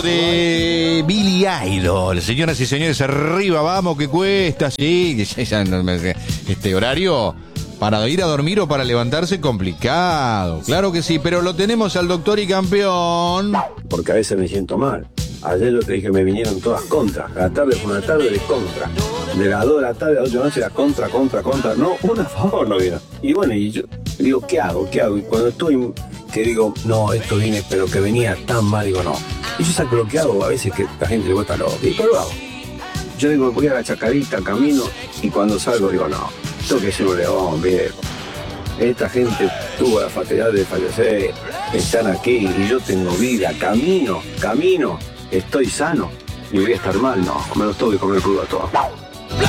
De Billy Idol, señoras y señores, arriba, vamos, que cuesta, sí, este horario para ir a dormir o para levantarse complicado, claro que sí, pero lo tenemos al doctor y campeón. Porque a veces me siento mal. Ayer lo que dije, me vinieron todas contras. A la tarde fue una tarde de contra. De las 2 de la tarde a las 8 de la noche era contra. No, una a favor no vino. Y bueno, y yo digo, ¿qué hago? Y cuando estoy, que digo, no, esto viene, pero que venía tan mal, digo, no. Y yo saco lo que hago, a veces que a la gente le cuesta lo y pero lo hago. Yo digo, voy a la chacarita, camino, y cuando salgo digo, no, tengo que ser un león, viejo. Esta gente tuvo la fatalidad de fallecer, están aquí, y yo tengo vida, camino, estoy sano, y voy a estar mal, no, me los tengo que comer crudo a todos.